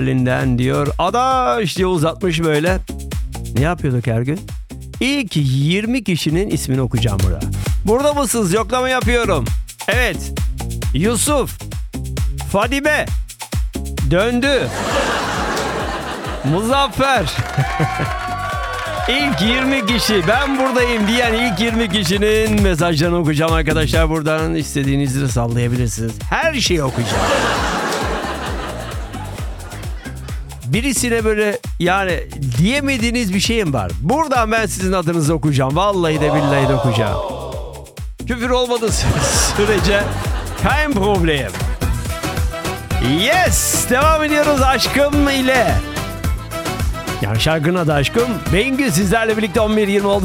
Berlin'den diyor. Adaş diye uzatmış böyle. Ne yapıyorduk her gün? İlk 20 kişinin ismini okuyacağım burada. Burada mısınız? Yoklama yapıyorum. Evet. Yusuf. Fadime. Döndü. Muzaffer. İlk 20 kişi ben buradayım diyen ilk 20 kişinin mesajlarını okuyacağım arkadaşlar. Buradan istediğinizi de sallayabilirsiniz. Her şeyi okuyacağım. Birisine böyle yani diyemediğiniz bir şeyim var. Buradan ben sizin adınızı okuyacağım. Vallahi de billahi de okuyacağım. Küfür olmadığı sürece kein problem. Yes! Devam ediyoruz aşkım ile. Yani şarkının adı aşkım. Bengü sizlerle birlikte 11.20 oldu.